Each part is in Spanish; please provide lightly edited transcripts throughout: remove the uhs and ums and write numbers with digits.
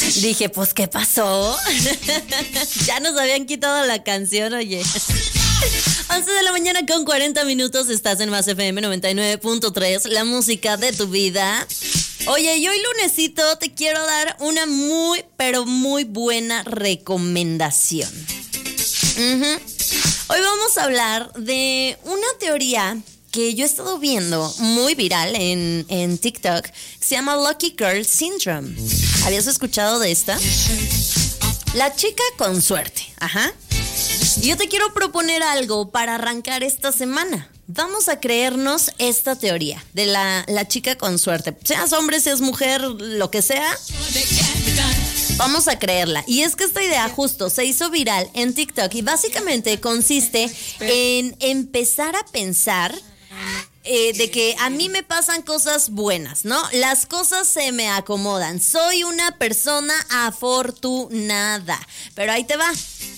Dije, pues, ¿qué pasó? Ya nos habían quitado la canción, oye. 11 de la mañana con 40 minutos, estás en Más FM 99.3, la música de tu vida. Oye, y hoy lunesito te quiero dar una muy, pero muy buena recomendación. Hoy vamos a hablar de una teoría que yo he estado viendo muy viral en TikTok, que se llama Lucky Girl Syndrome. ¿Habías escuchado de esta? La chica con suerte, ajá. Yo te quiero proponer algo para arrancar esta semana. Vamos a creernos esta teoría de la chica con suerte. Seas hombre, seas mujer, lo que sea, vamos a creerla. Y es que esta idea justo se hizo viral en TikTok y básicamente consiste en empezar a pensar de que a mí me pasan cosas buenas, ¿no? Las cosas se me acomodan. Soy una persona afortunada. Pero ahí te va.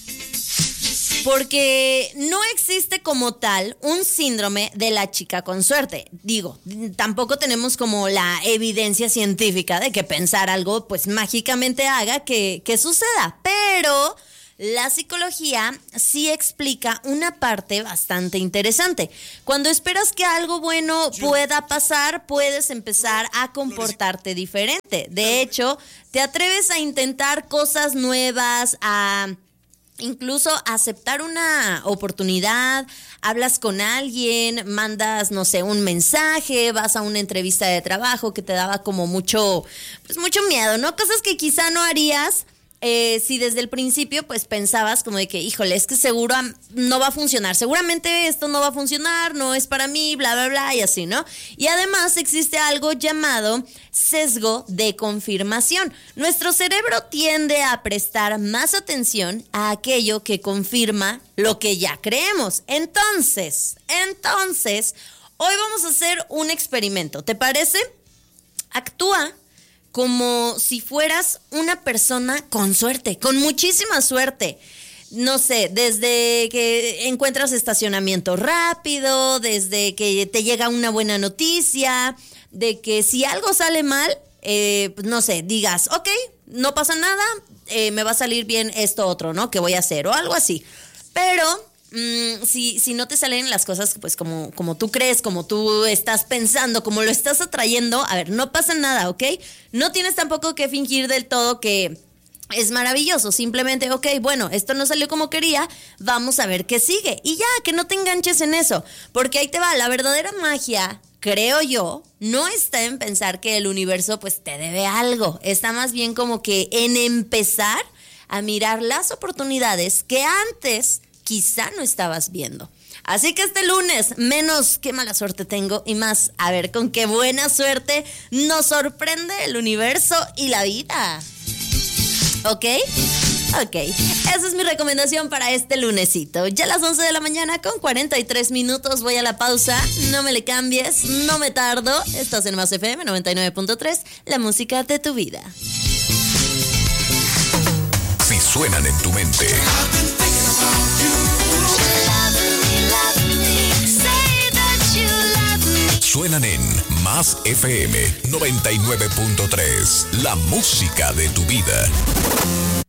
Porque no existe como tal un síndrome de la chica con suerte. Digo, tampoco tenemos como la evidencia científica de que pensar algo pues mágicamente haga que suceda. Pero la psicología sí explica una parte bastante interesante. Cuando esperas que algo bueno pueda pasar, puedes empezar a comportarte diferente. De hecho, te atreves a intentar cosas nuevas, incluso aceptar una oportunidad, hablas con alguien, mandas, no sé, un mensaje, vas a una entrevista de trabajo que te daba como mucho miedo, ¿no? Cosas que quizá no harías si desde el principio pues pensabas como de que, híjole, es que seguro no va a funcionar, seguramente esto no va a funcionar, no es para mí, bla, bla, bla, y así, ¿no? Y además existe algo llamado sesgo de confirmación. Nuestro cerebro tiende a prestar más atención a aquello que confirma lo que ya creemos. Entonces, hoy vamos a hacer un experimento, ¿te parece? Actúa como si fueras una persona con suerte, con muchísima suerte. No sé, desde que encuentras estacionamiento rápido, desde que te llega una buena noticia, de que si algo sale mal, no sé, digas, ok, no pasa nada, me va a salir bien esto otro, ¿no? Que voy a hacer o algo así. Pero si no te salen las cosas pues como tú crees, como tú estás pensando, como lo estás atrayendo, a ver, no pasa nada, ¿ok? No tienes tampoco que fingir del todo que es maravilloso, simplemente, ok, bueno, esto no salió como quería, vamos a ver qué sigue. Y ya, que no te enganches en eso, porque ahí te va, la verdadera magia, creo yo, no está en pensar que el universo pues te debe algo, está más bien como que en empezar a mirar las oportunidades que antes quizá no estabas viendo. Así que este lunes, menos qué mala suerte tengo y más, a ver con qué buena suerte nos sorprende el universo y la vida. ¿Ok? Ok, esa es mi recomendación para este lunesito. Ya a las 11 de la mañana con 43 minutos voy a la pausa. No me le cambies, no me tardo. Estás en Más FM 99.3, la música de tu vida. Si suenan en tu mente, suenan en Más FM 99.3, la música de tu vida.